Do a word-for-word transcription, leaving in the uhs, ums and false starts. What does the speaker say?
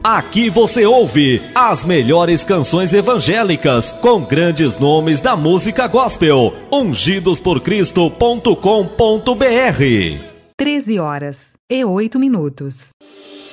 Aqui você ouve as melhores canções evangélicas com grandes nomes da música gospel. ungidos por cristo ponto com ponto br. treze horas e oito minutos.